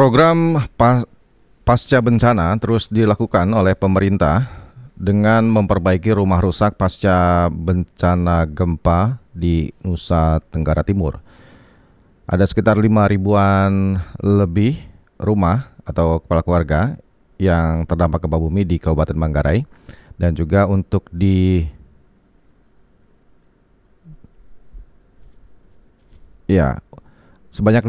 Program pasca bencana terus dilakukan oleh pemerintah dengan memperbaiki rumah rusak pasca bencana gempa di Nusa Tenggara Timur. Ada sekitar 5.000-an lebih rumah atau kepala keluarga yang terdampak gempa bumi di Kabupaten Manggarai, dan juga untuk sebanyak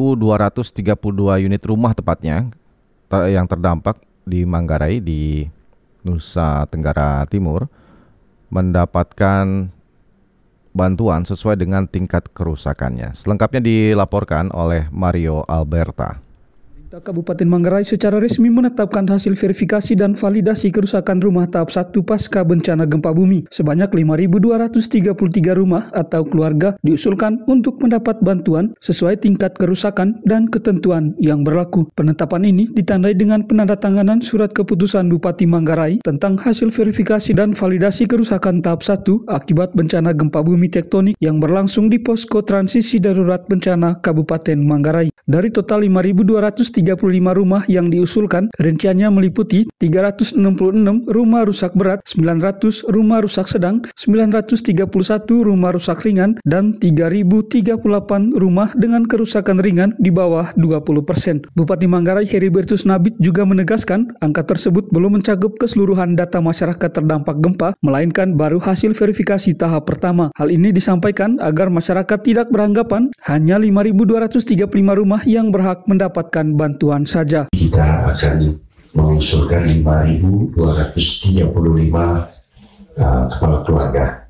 5.232 unit rumah tepatnya yang terdampak di Manggarai di Nusa Tenggara Timur mendapatkan bantuan sesuai dengan tingkat kerusakannya. Selengkapnya dilaporkan oleh Mario Alberta. Kabupaten Manggarai secara resmi menetapkan hasil verifikasi dan validasi kerusakan rumah tahap 1 pasca bencana gempa bumi. Sebanyak 5.233 rumah atau keluarga diusulkan untuk mendapat bantuan sesuai tingkat kerusakan dan ketentuan yang berlaku. Penetapan ini ditandai dengan penandatanganan surat keputusan Bupati Manggarai tentang hasil verifikasi dan validasi kerusakan tahap 1 akibat bencana gempa bumi tektonik yang berlangsung di Posko Transisi Darurat Bencana Kabupaten Manggarai. Dari total 5.235 rumah yang diusulkan, rinciannya meliputi 366 rumah rusak berat, 900 rumah rusak sedang, 931 rumah rusak ringan, dan 3.038 rumah dengan kerusakan ringan di bawah 20%. Bupati Manggarai Heribertus Nabit juga menegaskan angka tersebut belum mencakup keseluruhan data masyarakat terdampak gempa, melainkan baru hasil verifikasi tahap pertama. Hal ini disampaikan agar masyarakat tidak beranggapan hanya 5.235 rumah yang berhak mendapatkan bantuan saja. Kita akan mengusulkan 5.235 kepala keluarga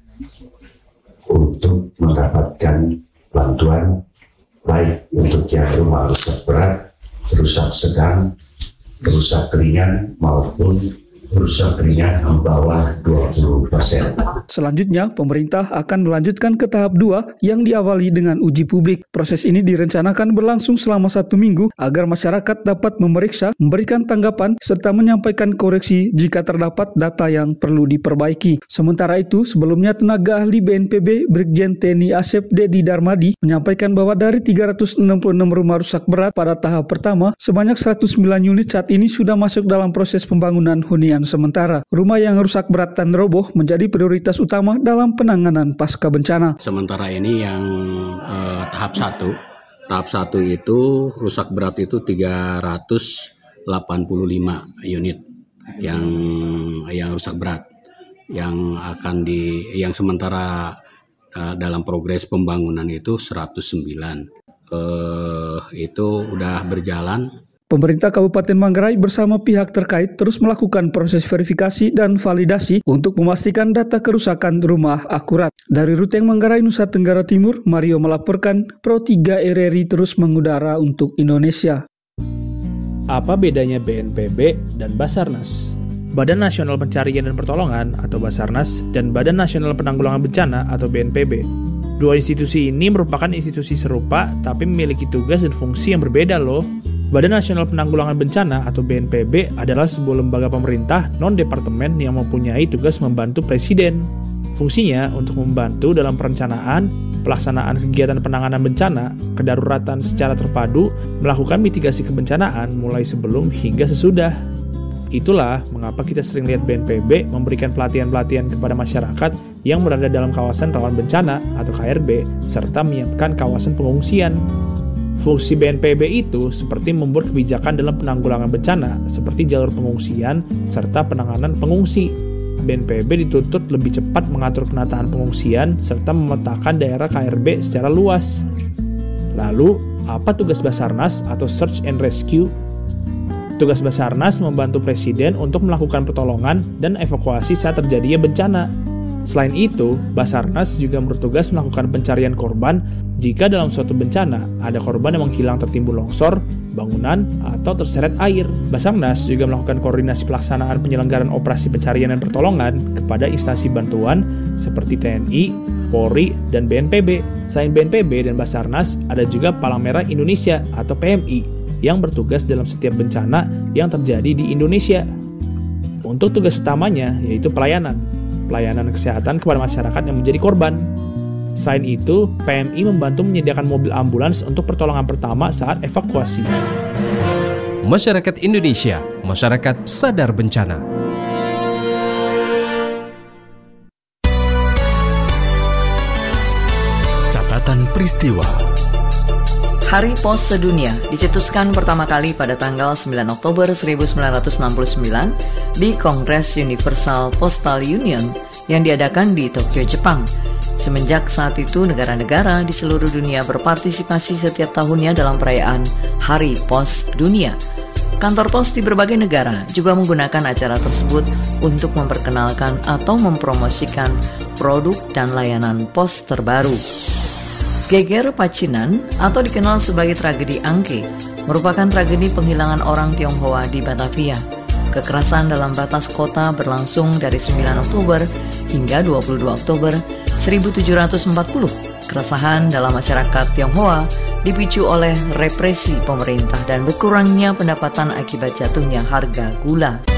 untuk mendapatkan bantuan, baik untuk yang rumah rusak berat, rusak sedang, rusak ringan maupun rusak ringan di bawah 20%. Selanjutnya, pemerintah akan melanjutkan ke tahap 2 yang diawali dengan uji publik. Proses ini direncanakan berlangsung selama 1 minggu agar masyarakat dapat memeriksa, memberikan tanggapan, serta menyampaikan koreksi jika terdapat data yang perlu diperbaiki. Sementara itu, sebelumnya tenaga ahli BNPB Brigjen TNI Asep Dedi Darmadi menyampaikan bahwa dari 366 rumah rusak berat pada tahap pertama, sebanyak 109 unit saat ini sudah masuk dalam proses pembangunan hunian sementara. Rumah yang rusak berat dan roboh menjadi prioritas utama dalam penanganan pasca bencana. Sementara ini yang tahap 1 itu rusak berat itu 385 unit yang rusak berat, yang sementara dalam progres pembangunan itu 109. Itu udah berjalan. Pemerintah Kabupaten Manggarai bersama pihak terkait terus melakukan proses verifikasi dan validasi untuk memastikan data kerusakan rumah akurat. Dari Ruteng Manggarai, Nusa Tenggara Timur, Mario melaporkan, Pro 3 RRI terus mengudara untuk Indonesia. Apa bedanya BNPB dan Basarnas? Badan Nasional Pencarian dan Pertolongan atau Basarnas dan Badan Nasional Penanggulangan Bencana atau BNPB. Dua institusi ini merupakan institusi serupa tapi memiliki tugas dan fungsi yang berbeda loh. Badan Nasional Penanggulangan Bencana atau BNPB adalah sebuah lembaga pemerintah non-departemen yang mempunyai tugas membantu Presiden. Fungsinya untuk membantu dalam perencanaan, pelaksanaan kegiatan penanganan bencana, kedaruratan secara terpadu, melakukan mitigasi kebencanaan mulai sebelum hingga sesudah. Itulah mengapa kita sering lihat BNPB memberikan pelatihan-pelatihan kepada masyarakat yang berada dalam kawasan rawan bencana atau KRB, serta menyiapkan kawasan pengungsian. Fungsi BNPB itu seperti membuat kebijakan dalam penanggulangan bencana, seperti jalur pengungsian, serta penanganan pengungsi. BNPB dituntut lebih cepat mengatur penataan pengungsian, serta memetakan daerah KRB secara luas. Lalu, apa tugas Basarnas atau Search and Rescue? Tugas Basarnas membantu Presiden untuk melakukan pertolongan dan evakuasi saat terjadinya bencana. Selain itu, Basarnas juga bertugas melakukan pencarian korban jika dalam suatu bencana ada korban yang menghilang tertimbun longsor, bangunan, atau terseret air. Basarnas juga melakukan koordinasi pelaksanaan penyelenggaraan operasi pencarian dan pertolongan kepada instansi bantuan seperti TNI, Polri, dan BNPB. Selain BNPB dan Basarnas, ada juga Palang Merah Indonesia atau PMI yang bertugas dalam setiap bencana yang terjadi di Indonesia. Untuk tugas utamanya yaitu pelayanan kesehatan kepada masyarakat yang menjadi korban. Selain itu, PMI membantu menyediakan mobil ambulans untuk pertolongan pertama saat evakuasi. Masyarakat Indonesia, masyarakat sadar bencana. Catatan peristiwa. Hari Pos Sedunia dicetuskan pertama kali pada tanggal 9 Oktober 1969 di Kongres Universal Postal Union yang diadakan di Tokyo, Jepang. Semenjak saat itu, negara-negara di seluruh dunia berpartisipasi setiap tahunnya dalam perayaan Hari Pos Dunia. Kantor pos di berbagai negara juga menggunakan acara tersebut untuk memperkenalkan atau mempromosikan produk dan layanan pos terbaru. Geger Pacinan atau dikenal sebagai tragedi Angke merupakan tragedi penghilangan orang Tionghoa di Batavia. Kekerasan dalam batas kota berlangsung dari 9 Oktober hingga 22 Oktober 1740. Keresahan dalam masyarakat Tionghoa dipicu oleh represi pemerintah dan berkurangnya pendapatan akibat jatuhnya harga gula.